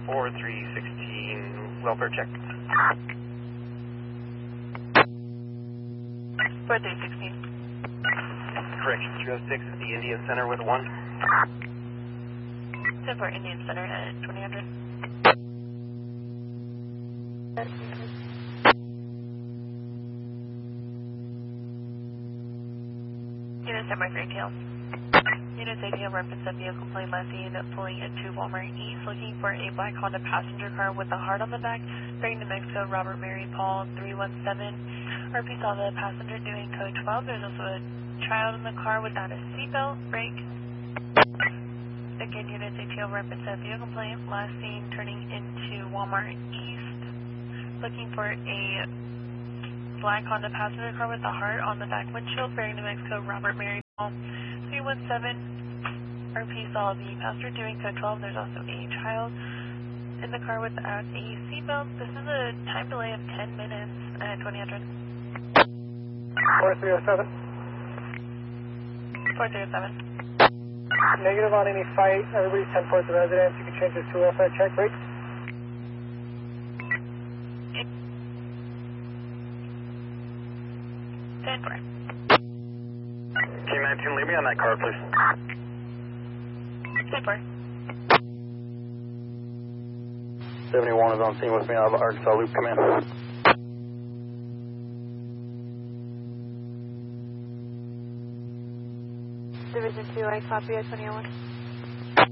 4316, welfare check. 4316. Correction, 306 is the Indian Center with a 1. 10 for Indian Center at 2000. Units 10 by 3 tail. Units ATL reference a vehicle plate last seen pulling into Walmart East, looking for a black Honda passenger car with a heart on the back, bearing New Mexico, Robert Mary Paul 317. RP saw the passenger doing code 12. There's also a child in the car without a seatbelt. Brake. Again, units ATL reference a vehicle plate last seen turning into Walmart East, looking for a black Honda passenger car with a heart on the back windshield, bearing New Mexico, Robert Mary Paul 317. RP saw the passenger doing code 12. There's also a child in the car without a seatbelt. This is a time delay of 10 minutes at 2000. 4307. 4307. Negative on any fight. Everybody's 10 towards the residence. You can change this to welfare check. Break. 10-4. K-19, leave me on that car, please. 10-4. 71 is on scene with me out of Arkansas Loop, come in. Division 2, I copy at 21.